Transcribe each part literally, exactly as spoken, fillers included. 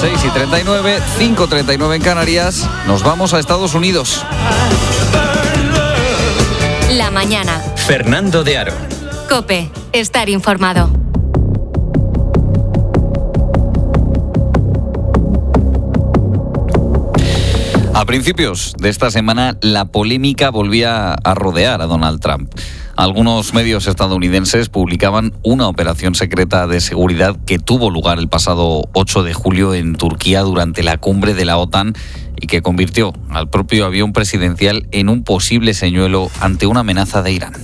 seis y treinta y nueve, cinco y treinta y nueve en Canarias. Nos vamos a Estados Unidos. La mañana. Fernando de Aro. COPE. Estar informado. A principios de esta semana, la polémica volvía a rodear a Donald Trump. Algunos medios estadounidenses publicaban una operación secreta de seguridad que tuvo lugar el pasado ocho de julio en Turquía durante la cumbre de la OTAN y que convirtió al propio avión presidencial en un posible señuelo ante una amenaza de Irán.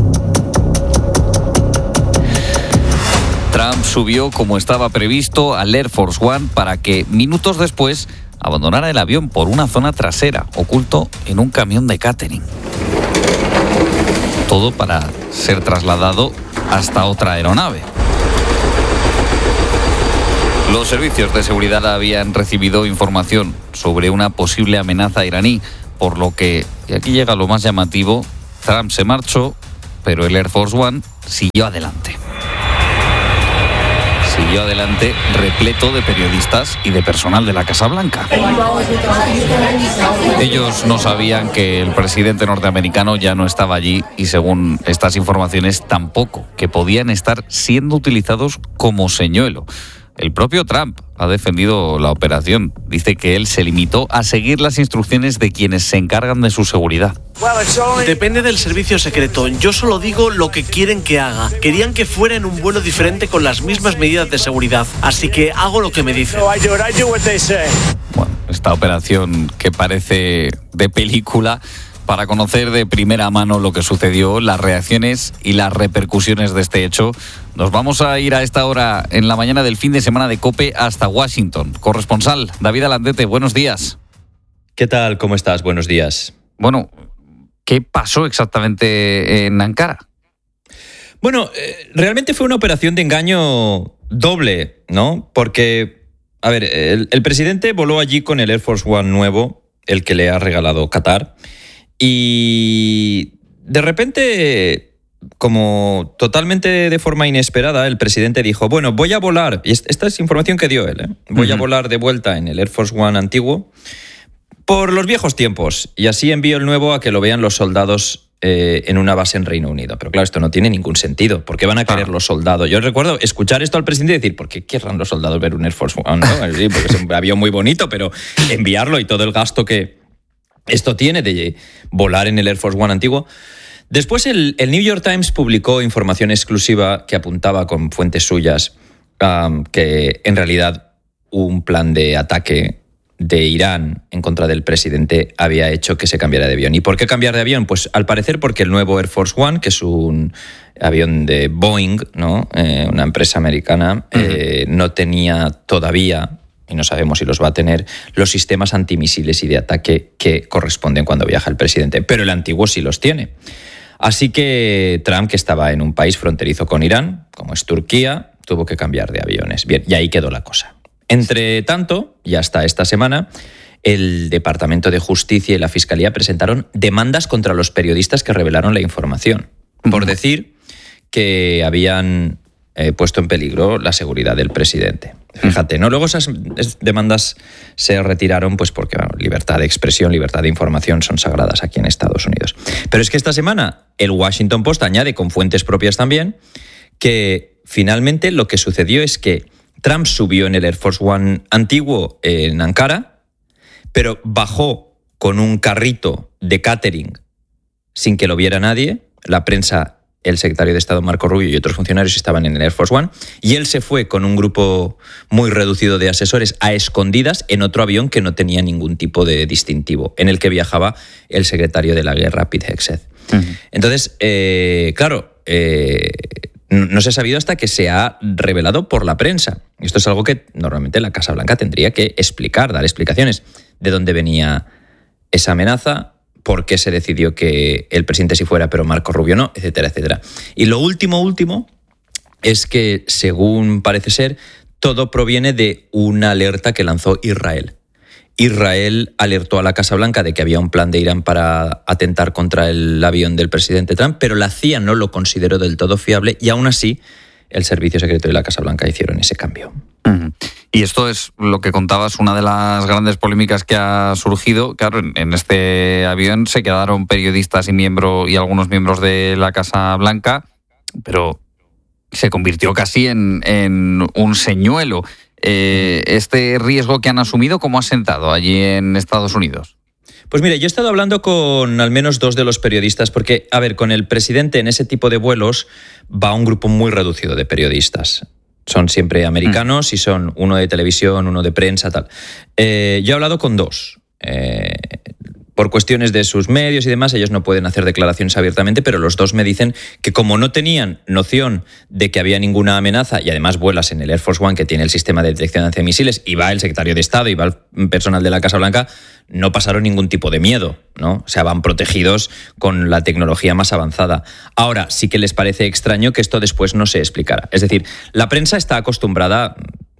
Trump subió, como estaba previsto, al Air Force One para que minutos después abandonara el avión por una zona trasera, oculto en un camión de catering. Todo para ser trasladado hasta otra aeronave. Los servicios de seguridad habían recibido información sobre una posible amenaza iraní, por lo que, y aquí llega lo más llamativo, Trump se marchó, pero el Air Force One siguió adelante. Siguió adelante repleto de periodistas y de personal de la Casa Blanca. Ellos no sabían que el presidente norteamericano ya no estaba allí y, según estas informaciones, tampoco, que podían estar siendo utilizados como señuelo. El propio Trump ha defendido la operación. Dice que él se limitó a seguir las instrucciones de quienes se encargan de su seguridad. Depende del servicio secreto. Yo solo digo lo que quieren que haga. Querían que fuera en un vuelo diferente con las mismas medidas de seguridad. Así que hago lo que me dicen. Bueno, esta operación que parece de película, para conocer de primera mano lo que sucedió, las reacciones y las repercusiones de este hecho, nos vamos a ir a esta hora en la mañana del fin de semana de COPE hasta Washington. Corresponsal David Alandete, buenos días. ¿Qué tal? ¿Cómo estás? Buenos días. Bueno, ¿qué pasó exactamente en Ankara? Bueno, eh, realmente fue una operación de engaño doble, ¿no? Porque, a ver, el, el presidente voló allí con el Air Force One nuevo, el que le ha regalado Qatar, y de repente, como totalmente de forma inesperada, el presidente dijo, bueno, voy a volar, y esta es información que dio él, ¿eh? voy uh-huh. a volar de vuelta en el Air Force One antiguo por los viejos tiempos, y así envío el nuevo a que lo vean los soldados eh, en una base en Reino Unido. Pero claro, esto no tiene ningún sentido. ¿Por qué van a querer los soldados? Yo recuerdo escuchar esto al presidente y decir, ¿por qué querrán los soldados ver un Air Force One? ¿No? Sí, porque es un avión muy bonito, pero enviarlo y todo el gasto que esto tiene de volar en el Air Force One antiguo. Después el, el New York Times publicó información exclusiva que apuntaba con fuentes suyas um, que en realidad un plan de ataque de Irán en contra del presidente había hecho que se cambiara de avión. ¿Y por qué cambiar de avión? Pues al parecer porque el nuevo Air Force One, que es un avión de Boeing, ¿no? eh, una empresa americana, uh-huh. eh, no tenía todavía, y no sabemos si los va a tener, los sistemas antimisiles y de ataque que corresponden cuando viaja el presidente. Pero el antiguo sí los tiene. Así que Trump, que estaba en un país fronterizo con Irán, como es Turquía, tuvo que cambiar de aviones. Bien, y ahí quedó la cosa. Entre tanto, y hasta esta semana, el Departamento de Justicia y la Fiscalía presentaron demandas contra los periodistas que revelaron la información, por decir que habían eh, puesto en peligro la seguridad del presidente. Fíjate, ¿no? Luego esas demandas se retiraron pues porque bueno, libertad de expresión, libertad de información son sagradas aquí en Estados Unidos. Pero es que esta semana el Washington Post añade, con fuentes propias también, que finalmente lo que sucedió es que Trump subió en el Air Force One antiguo en Ankara, pero bajó con un carrito de catering sin que lo viera nadie. La prensa, el secretario de Estado Marco Rubio y otros funcionarios estaban en el Air Force One, y él se fue con un grupo muy reducido de asesores a escondidas en otro avión que no tenía ningún tipo de distintivo, en el que viajaba el secretario de la guerra, Pete Hegseth. Uh-huh. Entonces, eh, claro, eh, no se ha sabido hasta que se ha revelado por la prensa. Esto es algo que normalmente la Casa Blanca tendría que explicar, dar explicaciones de dónde venía esa amenaza, por qué se decidió que el presidente sí fuera, pero Marco Rubio no, etcétera, etcétera. Y lo último, último, es que, según parece ser, todo proviene de una alerta que lanzó Israel. Israel alertó a la Casa Blanca de que había un plan de Irán para atentar contra el avión del presidente Trump, pero la C I A no lo consideró del todo fiable y aún así el Servicio Secreto y la Casa Blanca hicieron ese cambio. Uh-huh. Y esto es lo que contabas, una de las grandes polémicas que ha surgido. Claro, en, en este avión se quedaron periodistas y miembros y algunos miembros de la Casa Blanca, pero se convirtió casi en, en un señuelo. Eh, ¿Este riesgo que han asumido, cómo ha sentado allí en Estados Unidos? Pues mire, yo he estado hablando con al menos dos de los periodistas, porque, a ver, con el presidente en ese tipo de vuelos va un grupo muy reducido de periodistas. Son siempre americanos y son uno de televisión, uno de prensa, tal. Eh, yo he hablado con dos. Eh, por cuestiones de sus medios y demás, ellos no pueden hacer declaraciones abiertamente, pero los dos me dicen que como no tenían noción de que había ninguna amenaza, y además vuelas en el Air Force One, que tiene el sistema de detección de antimisiles, y va el secretario de Estado y va el personal de la Casa Blanca, no pasaron ningún tipo de miedo, ¿no? O sea, van protegidos con la tecnología más avanzada. Ahora, sí que les parece extraño que esto después no se explicara. Es decir, la prensa está acostumbrada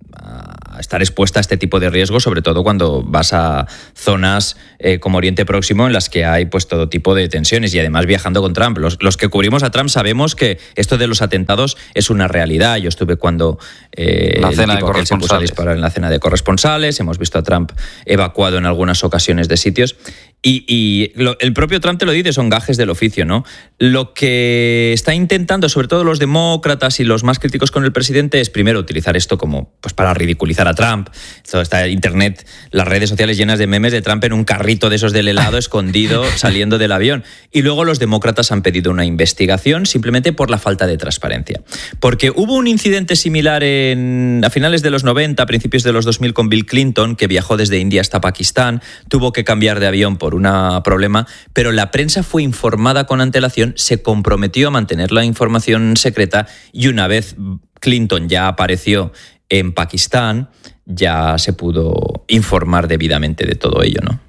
a estar expuesta a este tipo de riesgos, sobre todo cuando vas a zonas eh, como Oriente Próximo, en las que hay pues todo tipo de tensiones, y además viajando con Trump. Los, los que cubrimos a Trump sabemos que esto de los atentados es una realidad. Yo estuve cuando eh, la cena el tipo de se puso a disparar en la cena de corresponsales, hemos visto a Trump evacuado en algunas ocasiones de sitios, y, y lo, el propio Trump te lo dice, son gajes del oficio, ¿no? Lo que está intentando, sobre todo los demócratas y los más críticos con el presidente, es primero utilizar esto como pues para ridiculizar a Trump. Todo está internet, las redes sociales llenas de memes de Trump en un carrito de esos del helado escondido saliendo del avión. Y luego los demócratas han pedido una investigación simplemente por la falta de transparencia. Porque hubo un incidente similar en, a finales de los noventa, a principios de los dos mil con Bill Clinton, que viajó desde India hasta Pakistán, tuvo que cambiar de avión por un problema, pero la prensa fue informada con antelación, se comprometió a mantener la información secreta, y una vez Clinton ya apareció en Pakistán, ya se pudo informar debidamente de todo ello, ¿no?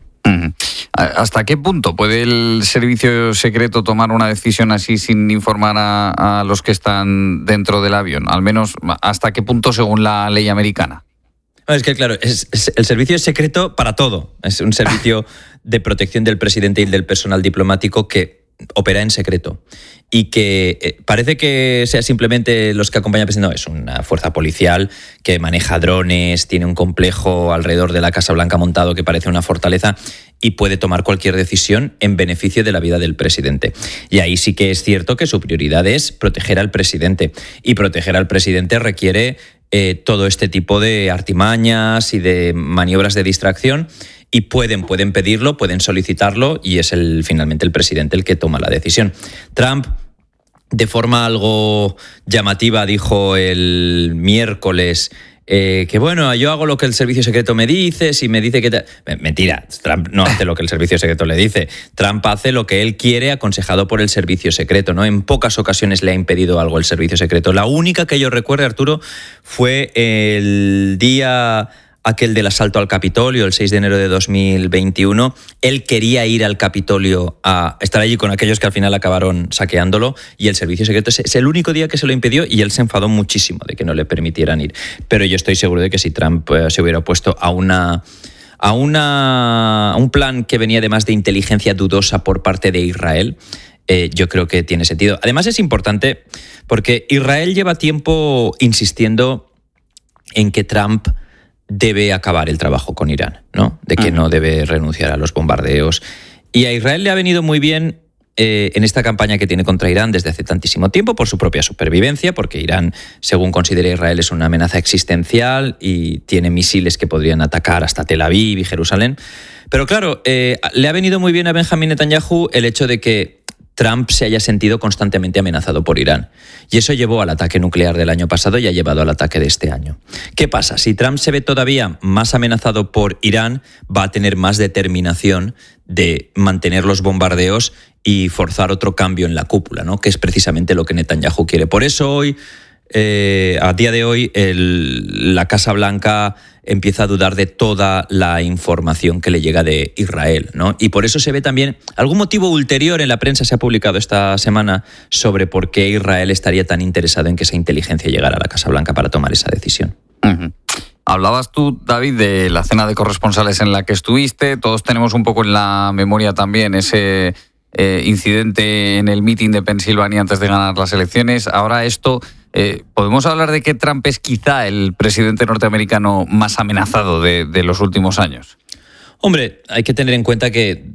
¿Hasta qué punto puede el servicio secreto tomar una decisión así sin informar a, a los que están dentro del avión? Al menos, ¿hasta qué punto según la ley americana? Es que, claro, es, es, el servicio es secreto para todo. Es un servicio de protección del presidente y del personal diplomático que opera en secreto. Y que eh, parece que sea simplemente los que acompañan al presidente. No, es una fuerza policial que maneja drones, tiene un complejo alrededor de la Casa Blanca montado que parece una fortaleza, y puede tomar cualquier decisión en beneficio de la vida del presidente. Y ahí sí que es cierto que su prioridad es proteger al presidente. Y proteger al presidente requiere eh, todo este tipo de artimañas y de maniobras de distracción. Y pueden, pueden pedirlo, pueden solicitarlo, y es el, finalmente el presidente el que toma la decisión. Trump, de forma algo llamativa, dijo el miércoles eh, que, bueno, yo hago lo que el servicio secreto me dice, si me dice que... Te... Mentira, Trump no hace lo que el servicio secreto le dice. Trump hace lo que él quiere, aconsejado por el servicio secreto, ¿no? En pocas ocasiones le ha impedido algo el servicio secreto. La única que yo recuerde, Arturo, fue el día... aquel del asalto al Capitolio, el seis de enero de dos mil veintiuno, él quería ir al Capitolio a estar allí con aquellos que al final acabaron saqueándolo, y el servicio secreto es el único día que se lo impidió, y él se enfadó muchísimo de que no le permitieran ir. Pero yo estoy seguro de que si Trump se hubiera opuesto a una... a una, a un plan que venía además de inteligencia dudosa por parte de Israel, eh, yo creo que tiene sentido. Además es importante porque Israel lleva tiempo insistiendo en que Trump debe acabar el trabajo con Irán, ¿no? De que uh-huh. no debe renunciar a los bombardeos. Y a Israel le ha venido muy bien eh, en esta campaña que tiene contra Irán desde hace tantísimo tiempo, por su propia supervivencia, porque Irán, según considera Israel, es una amenaza existencial y tiene misiles que podrían atacar hasta Tel Aviv y Jerusalén. Pero claro, eh, le ha venido muy bien a Benjamín Netanyahu el hecho de que Trump se haya sentido constantemente amenazado por Irán. Y eso llevó al ataque nuclear del año pasado y ha llevado al ataque de este año. ¿Qué pasa? Si Trump se ve todavía más amenazado por Irán, va a tener más determinación de mantener los bombardeos y forzar otro cambio en la cúpula, ¿no? Que es precisamente lo que Netanyahu quiere. Por eso hoy, eh, a día de hoy, el, la Casa Blanca empieza a dudar de toda la información que le llega de Israel, ¿no? Y por eso se ve también algún motivo ulterior en la prensa, se ha publicado esta semana, sobre por qué Israel estaría tan interesado en que esa inteligencia llegara a la Casa Blanca para tomar esa decisión. Uh-huh. Hablabas tú, David, de la cena de corresponsales en la que estuviste. Todos tenemos un poco en la memoria también ese eh, incidente en el meeting de Pensilvania antes de ganar las elecciones. Ahora esto Eh, ¿Podemos hablar de que Trump es quizá el presidente norteamericano más amenazado de, de los últimos años? Hombre, hay que tener en cuenta que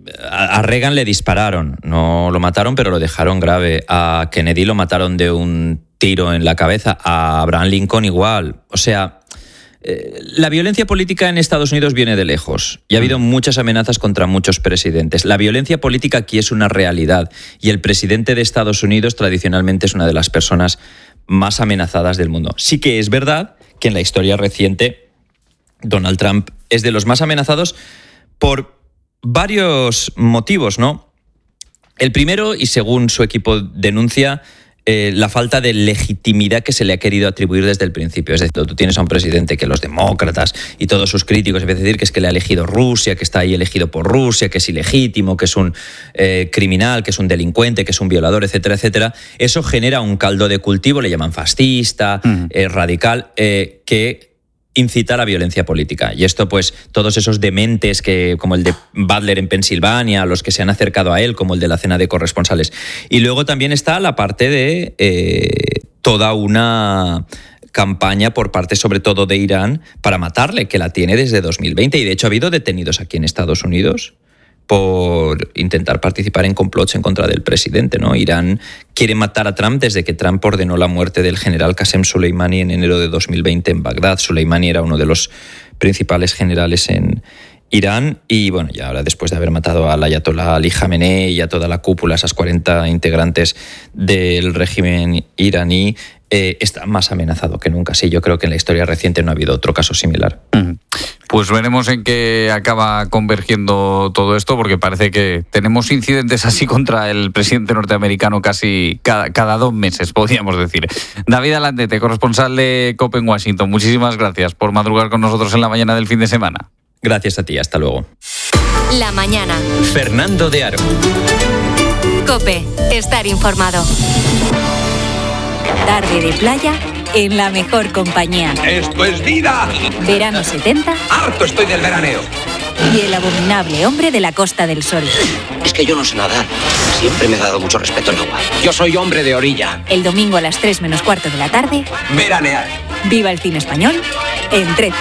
a Reagan le dispararon, no lo mataron, pero lo dejaron grave. A Kennedy lo mataron de un tiro en la cabeza, a Abraham Lincoln igual. O sea, eh, la violencia política en Estados Unidos viene de lejos y ha habido muchas amenazas contra muchos presidentes. La violencia política aquí es una realidad y el presidente de Estados Unidos tradicionalmente es una de las personas más amenazadas del mundo. Sí que es verdad que en la historia reciente Donald Trump es de los más amenazados por varios motivos, ¿no? El primero, y según su equipo denuncia, eh, la falta de legitimidad que se le ha querido atribuir desde el principio. Es decir, tú tienes a un presidente que los demócratas y todos sus críticos empiezan a decir que es que le ha elegido Rusia, que está ahí elegido por Rusia, que es ilegítimo, que es un eh, criminal, que es un delincuente, que es un violador, etcétera, etcétera. Eso genera un caldo de cultivo, le llaman fascista, uh-huh. eh, radical, eh, que incita a la violencia política. Y esto, pues, todos esos dementes que, como el de Butler en Pensilvania, los que se han acercado a él, como el de la cena de corresponsales. Y luego también está la parte de eh, toda una campaña por parte, sobre todo, de Irán para matarle, que la tiene desde dos mil veinte. Y, de hecho, ha habido detenidos aquí en Estados Unidos por intentar participar en complots en contra del presidente, ¿no? Irán quiere matar a Trump desde que Trump ordenó la muerte del general Qasem Soleimani en enero de dos mil veinte en Bagdad. Soleimani era uno de los principales generales en Irán y, bueno, ya ahora después de haber matado al ayatolá Ali Khamenei y a toda la cúpula, esas cuarenta integrantes del régimen iraní, eh, está más amenazado que nunca. Sí, yo creo que en la historia reciente no ha habido otro caso similar. Uh-huh. Pues veremos en qué acaba convergiendo todo esto, porque parece que tenemos incidentes así contra el presidente norteamericano casi cada, cada dos meses, podríamos decir. David Alandete, corresponsal de COPE en Washington, muchísimas gracias por madrugar con nosotros en la mañana del fin de semana. Gracias a ti, hasta luego. La mañana. Fernando de Aro. COPE, estar informado. Tarde de playa en la mejor compañía. ¡Esto es vida! Verano setenta. ¡Harto estoy del veraneo! Y el abominable hombre de la Costa del Sol. Es que yo no sé nadar. Siempre me ha dado mucho respeto el agua. Yo soy hombre de orilla. El domingo a las tres menos cuarto de la tarde. Veranear. Viva el cine español en trece.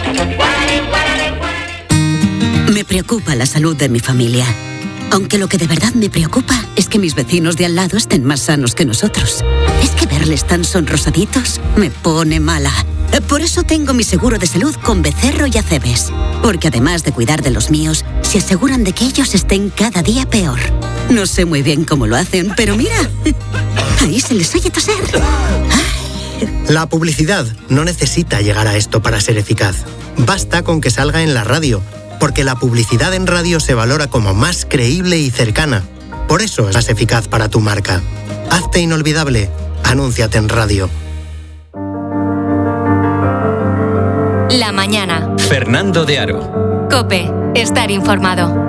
Me preocupa la salud de mi familia. Aunque lo que de verdad me preocupa es que mis vecinos de al lado estén más sanos que nosotros. Es que verles tan sonrosaditos me pone mala. Por eso tengo mi seguro de salud con Becerro y Acebes. Porque además de cuidar de los míos, se aseguran de que ellos estén cada día peor. No sé muy bien cómo lo hacen, pero mira, ahí se les oye toser. La publicidad no necesita llegar a esto para ser eficaz. Basta con que salga en la radio, porque la publicidad en radio se valora como más creíble y cercana. Por eso es más eficaz para tu marca. Hazte inolvidable. Anúnciate en radio. La mañana. Fernando de Aro. COPE, estar informado.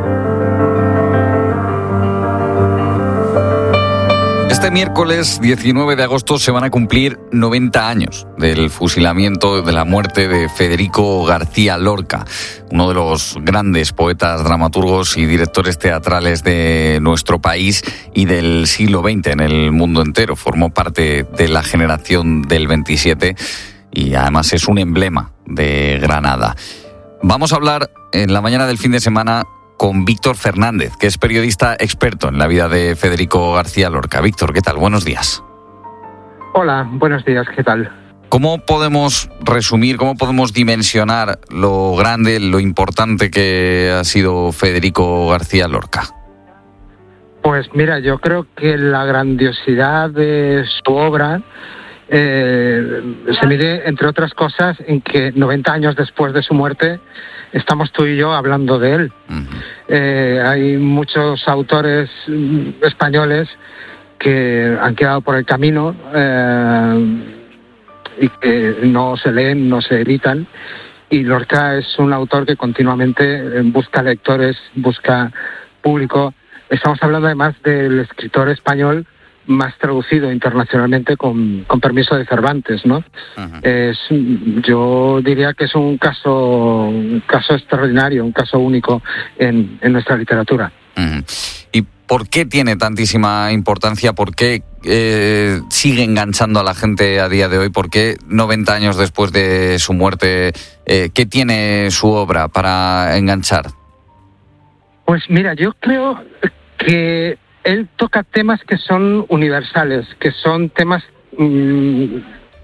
Este miércoles diecinueve de agosto se van a cumplir noventa años del fusilamiento, de la muerte de Federico García Lorca, uno de los grandes poetas, dramaturgos y directores teatrales de nuestro país y del siglo veinte en el mundo entero. Formó parte de la generación del veintisiete y además es un emblema de Granada. Vamos a hablar en la mañana del fin de semana con Víctor Fernández, que es periodista experto en la vida de Federico García Lorca. Víctor, ¿qué tal? Buenos días. Hola, buenos días, ¿qué tal? ¿Cómo podemos resumir, cómo podemos dimensionar lo grande, lo importante que ha sido Federico García Lorca? Pues mira, yo creo que la grandiosidad de su obra eh, se mide, entre otras cosas, en que noventa años después de su muerte estamos tú y yo hablando de él. Uh-huh. Eh, hay muchos autores españoles que han quedado por el camino eh, y que no se leen, no se editan. Y Lorca es un autor que continuamente busca lectores, busca público. Estamos hablando además del escritor español más traducido internacionalmente con, con permiso de Cervantes, ¿no? Uh-huh. Es, yo diría que es un caso, un caso extraordinario, un caso único en, en nuestra literatura. Uh-huh. ¿Y ¿por qué tiene tantísima importancia? ¿Por qué eh, sigue enganchando a la gente a día de hoy? ¿Por qué noventa años después de su muerte, eh, qué tiene su obra para enganchar? Pues mira, yo creo que él toca temas que son universales, que son temas mmm,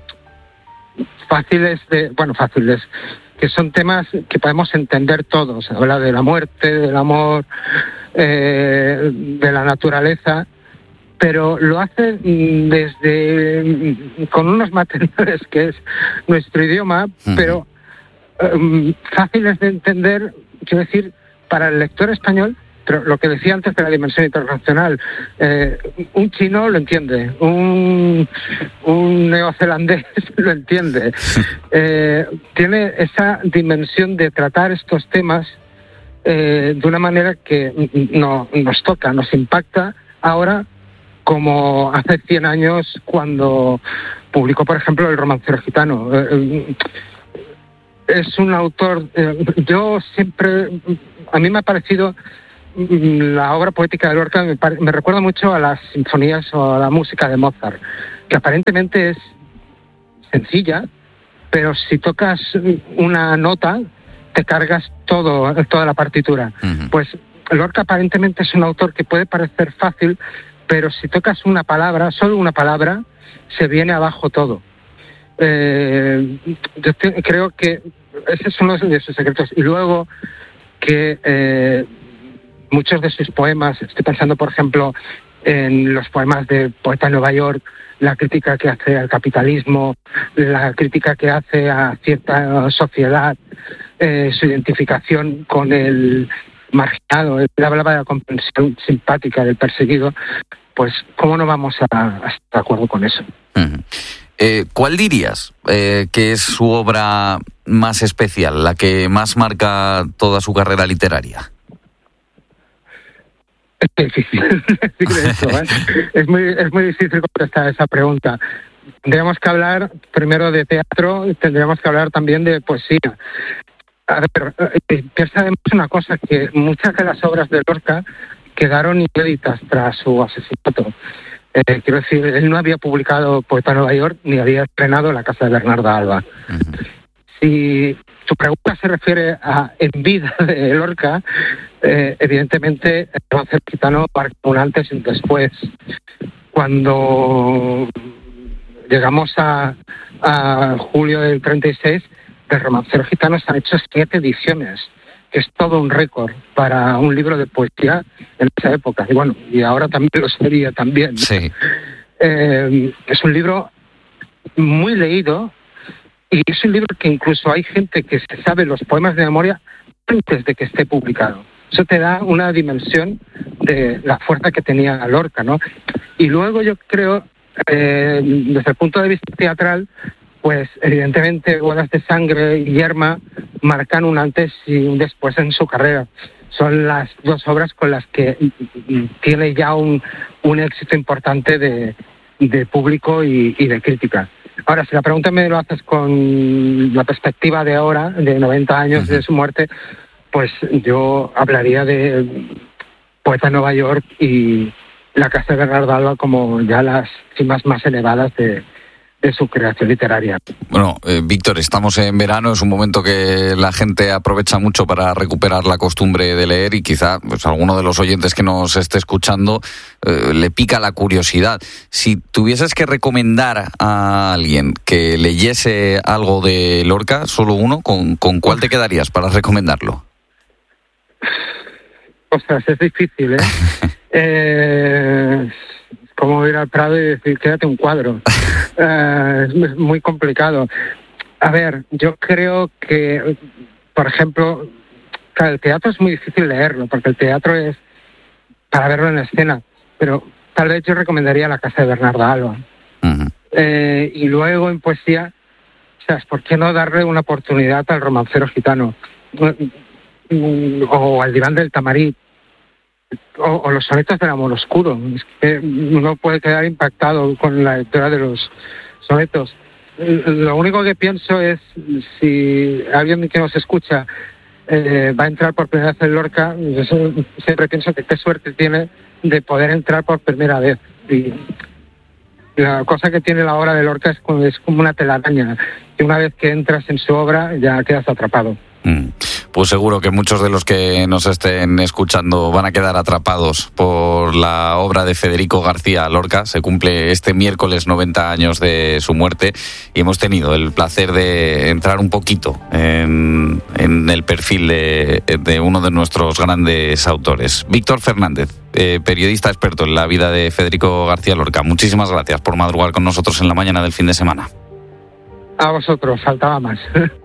fáciles de, bueno, fáciles, que son temas que podemos entender todos. Habla de la muerte, del amor, eh, de la naturaleza, pero lo hace desde con unos materiales que es nuestro idioma, uh-huh. pero um, fáciles de entender, quiero decir, para el lector español. Pero lo que decía antes de la dimensión internacional, eh, un chino lo entiende, un, un neozelandés lo entiende. Eh, tiene esa dimensión de tratar estos temas eh, de una manera que no, nos toca, nos impacta ahora, como hace cien años cuando publicó, por ejemplo, El romancero gitano. Eh, es un autor, eh, yo siempre, a mí me ha parecido... La obra poética de Lorca me, pare, me recuerda mucho a las sinfonías o a la música de Mozart, que aparentemente es sencilla, pero si tocas una nota te cargas todo, toda la partitura. Uh-huh. Pues Lorca aparentemente es un autor que puede parecer fácil, pero si tocas una palabra, solo una palabra, se viene abajo todo. Eh, yo te, creo que ese es uno de sus secretos. Y luego que... Eh, muchos de sus poemas, estoy pensando por ejemplo en los poemas de Poeta de Nueva York, la crítica que hace al capitalismo, la crítica que hace a cierta sociedad, eh, su identificación con el marginado, él hablaba de la comprensión simpática del perseguido, pues ¿cómo no vamos a, a estar de acuerdo con eso? Uh-huh. Eh, ¿Cuál dirías eh, que es su obra más especial, la que más marca toda su carrera literaria? Es difícil decir eso, ¿eh? es, muy, es muy difícil contestar esa pregunta. Tendríamos que hablar primero de teatro y tendríamos que hablar también de poesía. A ver, piensa además una cosa, que muchas de las obras de Lorca quedaron inéditas tras su asesinato. Eh, quiero decir, él no había publicado Poeta de Nueva York ni había estrenado La casa de Bernarda Alba. Uh-huh. Si tu pregunta se refiere a En vida de Lorca, eh, evidentemente El romancero gitano marca un antes y un después. Cuando llegamos a, a julio del treinta y seis, del romancero gitano se han hecho siete ediciones, que es todo un récord para un libro de poesía en esa época. Y bueno, y ahora también lo sería también. Sí. Eh, es un libro muy leído. Y es un libro que incluso hay gente que se sabe los poemas de memoria antes de que esté publicado. Eso te da una dimensión de la fuerza que tenía Lorca, ¿no? Y luego yo creo, eh, desde el punto de vista teatral, pues evidentemente Bodas de sangre y Yerma marcan un antes y un después en su carrera. Son las dos obras con las que tiene ya un, un éxito importante de, de público y, y de crítica. Ahora, si la pregunta me lo haces con la perspectiva de ahora, de noventa años uh-huh. de su muerte, pues yo hablaría de Poeta de Nueva York y La casa de Bernarda Alba como ya las cimas más elevadas de, de su creación literaria. Bueno, eh, Víctor, estamos en verano, es un momento que la gente aprovecha mucho para recuperar la costumbre de leer y quizá pues, alguno de los oyentes que nos esté escuchando eh, le pica la curiosidad. Si tuvieses que recomendar a alguien que leyese algo de Lorca, solo uno, ¿con, con cuál te quedarías para recomendarlo? Ostras, es difícil, ¿eh? eh... como ir al Prado y decir, quédate un cuadro. Uh, es muy complicado. A ver, yo creo que, por ejemplo, claro, el teatro es muy difícil leerlo, porque el teatro es para verlo en la escena, pero tal vez yo recomendaría La casa de Bernarda Alba. Uh-huh. Eh, y luego en poesía, ¿sabes? ¿Por qué no darle una oportunidad al romancero gitano? O al diván del Tamarí. O, o los sonetos del amor oscuro. Es que uno puede quedar impactado con la lectura de los sonetos. Lo único que pienso es, si alguien que nos escucha eh, va a entrar por primera vez en Lorca, yo siempre pienso que qué suerte tiene de poder entrar por primera vez. Y la cosa que tiene la obra de Lorca es como, es como una telaraña, que una vez que entras en su obra ya quedas atrapado. Mm. Pues seguro que muchos de los que nos estén escuchando van a quedar atrapados por la obra de Federico García Lorca. Se cumple este miércoles noventa años de su muerte y hemos tenido el placer de entrar un poquito en, en el perfil de, de uno de nuestros grandes autores. Víctor Fernández, eh, periodista experto en la vida de Federico García Lorca. Muchísimas gracias por madrugar con nosotros en la mañana del fin de semana. A vosotros, faltaba más.